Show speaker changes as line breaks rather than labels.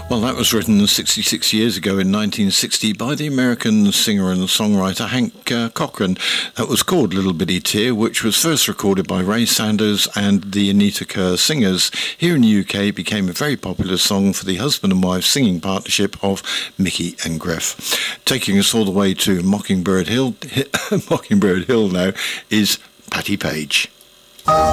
Well, that was written 66 years ago in 1960 by the American singer and songwriter Hank Cochran. That was called Little Bitty Tear, which was first recorded by Ray Sanders and the Anita Kerr Singers. Here in the UK, it became a very popular song for the husband and wife singing partnership of Mickey and Greff. Taking us all the way to Mockingbird Hill now is Patti Page.